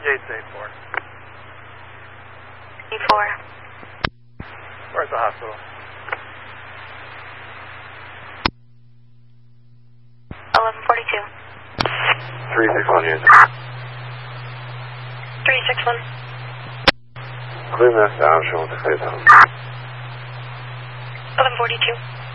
Jade's A4. A4. We're at the hospital. 1142. 361 units. 361. Clear mass down, show with the clear zone. 1142.